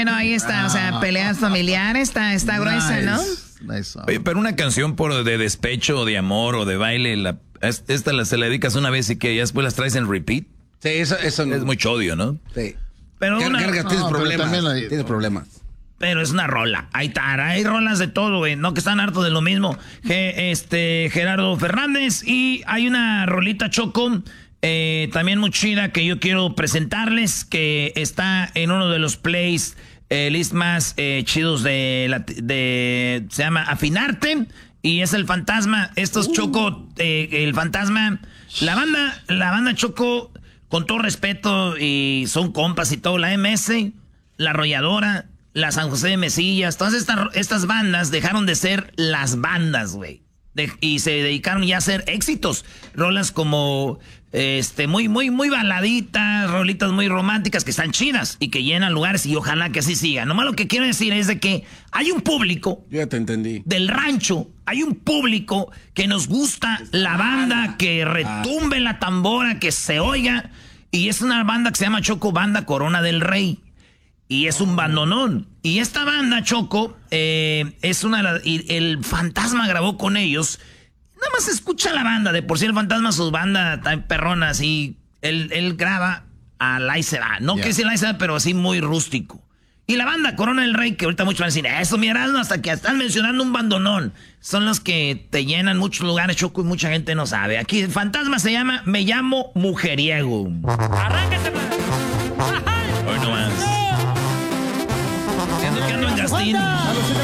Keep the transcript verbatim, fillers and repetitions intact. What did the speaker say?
bueno, ahí está, o sea, peleas familiares, está, está nice, gruesa, ¿no? Nice. Oye, pero una canción por de despecho o de amor o de baile, la, esta la, se la dedicas una vez y que ya después las traes en repeat. Sí, eso, eso no. Es mucho odio, ¿no? Sí. Pero Car una, carga, tienes no, problemas. hay, tienes problemas. Pero es una rola. Ahí está, hay rolas de todo, güey. No que están hartos de lo mismo. Ge, este, Gerardo Fernández. Y hay una rolita, Choco, eh, también muy chida que yo quiero presentarles, que está en uno de los plays, eh, list más eh, chidos de, la, de... Se llama Afinarte. Y es El Fantasma. Estos, uh. Choco, eh, El Fantasma. La banda, la banda Choco, con todo respeto, y son compas y todo, la M S, La Arrolladora, la San José de Mesillas, todas estas, estas bandas dejaron de ser las bandas, güey. De, y se dedicaron ya a hacer éxitos. Rolas como, este, muy, muy, muy baladitas, rolitas muy románticas que están chidas y que llenan lugares y ojalá que así siga. Nomás lo que quiero decir es de que hay un público. Yo ya te entendí. Del rancho, hay un público que nos gusta la banda, que retumbe la tambora, que se oiga. Y es una banda que se llama Choco Banda Corona del Rey. Y es un bandonón. Y esta banda, Choco, eh, es una... Y el Fantasma grabó con ellos. Nada más escucha la banda. De por sí el Fantasma, sus bandas tan perronas. Y él, él graba a la I C A. No yeah. que sea la I C A, pero así muy rústico. Y la banda Corona del Rey, que ahorita muchos van a decir, eso, mira, hasta que están mencionando un bandonón. Son los que te llenan muchos lugares, Choco, y mucha gente no sabe. Aquí el Fantasma se llama Me Llamo Mujeriego. Arráncate, man. Hoy no más. Ando que ando en Gastín.